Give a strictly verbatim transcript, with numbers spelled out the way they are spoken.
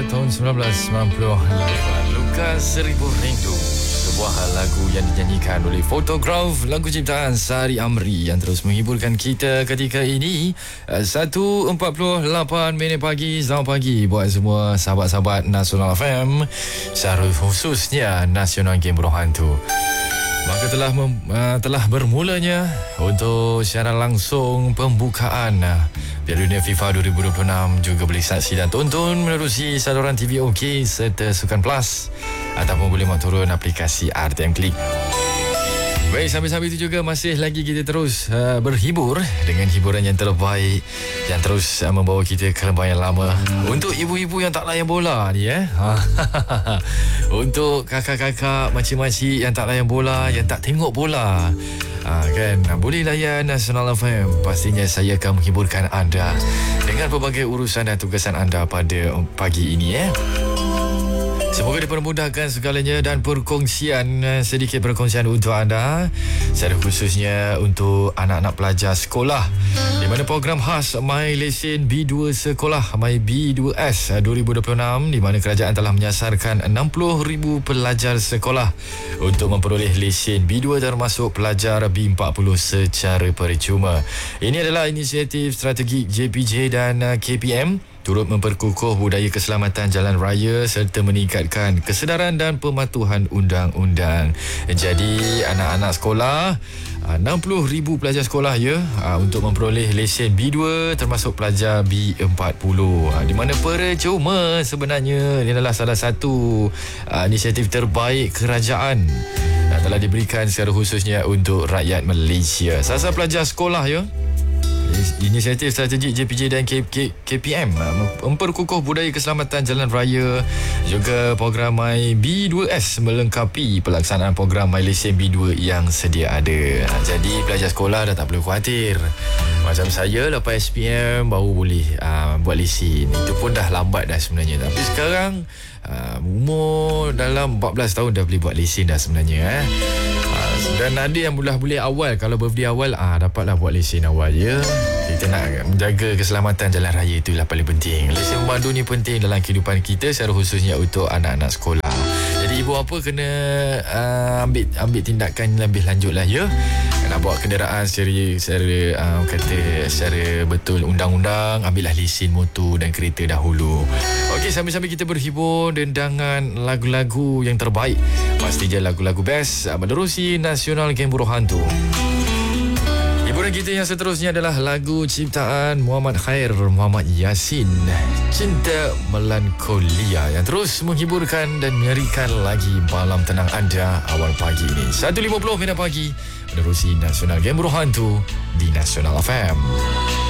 tahun sembilan belas sembilan puluh lapan. Lukas Seribu Rindu, sebuah lagu yang dinyanyikan oleh Photograph, lagu ciptaan Sari Amri yang terus menghiburkan kita ketika ini. Satu empat puluh lapan minit pagi. Selamat pagi buat semua sahabat-sahabat Nasional F M, secara khususnya Nasional Game Berhantu. Maka telah mem, uh, telah bermulanya untuk siaran langsung pembukaan uh, Piala Dunia FIFA dua ribu dua puluh enam. Juga boleh saksi dan tonton menerusi saluran T V OK serta Sukan Plus, ataupun boleh mak turun aplikasi R T M Klik. Baik, sambil-sambil itu juga masih lagi kita terus uh, berhibur dengan hiburan yang terbaik yang terus uh, membawa kita ke lembah yang lama. Untuk ibu-ibu yang tak layan bola ni eh. Untuk kakak-kakak, makcik-makcik yang tak layan bola, yang tak tengok bola, uh, kan, boleh layan Nasional F M. Pastinya saya akan menghiburkan anda dengan pelbagai urusan dan tugasan anda pada pagi ini eh. Semoga dipermudahkan segalanya dan perkongsian, sedikit perkongsian untuk anda, secara khususnya untuk anak-anak pelajar sekolah, di mana program khas My Lesen B dua Sekolah My B dua S dua ribu dua puluh enam, di mana kerajaan telah menyasarkan enam puluh ribu pelajar sekolah untuk memperoleh lesen B dua, termasuk pelajar B empat puluh secara percuma. Ini adalah inisiatif strategik J P J dan K P M turut memperkukuh budaya keselamatan jalan raya serta meningkatkan kesedaran dan pematuhan undang-undang. Jadi anak-anak sekolah, enam puluh ribu pelajar sekolah ya, untuk memperoleh lesen B dua, termasuk pelajar B empat puluh, di mana percuma sebenarnya. Ini adalah salah satu inisiatif terbaik kerajaan telah diberikan secara khususnya untuk rakyat Malaysia. Sasa pelajar sekolah ya. Inisiatif strategik J P J dan K P M memperkukuh budaya keselamatan jalan raya. Juga program My B dua S melengkapi pelaksanaan program My Lesen B dua yang sedia ada. Jadi pelajar sekolah dah tak perlu khawatir. Macam saya lepas S P M baru boleh uh, buat lesen. Itu pun dah lambat dah sebenarnya. Tapi sekarang uh, umur dalam empat belas tahun dah boleh buat lesen dah sebenarnya eh. Dan ada yang boleh boleh awal, kalau birthday awal ah dapatlah buat lesen awal ya. Kita nak menjaga keselamatan jalan raya, itulah paling penting. Lesen memandu ni penting dalam kehidupan kita, secara khususnya untuk anak-anak sekolah. Jadi ibu apa kena uh, ambil ambil tindakan lebih lanjut lah ya. Nak bawa kenderaan secara secara uh, kata secara betul undang-undang, ambillah lesen motor dan kereta dahulu. Okey, sambil-sambil kita berhibur dengan lagu-lagu yang terbaik. Pasti je lagu-lagu best menerusi Nasional Game Berhantu. Hiburan kita yang seterusnya adalah lagu ciptaan Muhammad Khair Muhammad Yasin, Cinta Melankolia, yang terus menghiburkan dan menyerikan lagi malam tenang anda awal pagi ini. satu lima puluh minit pagi menerusi Nasional Game Berhantu di Nasional F M.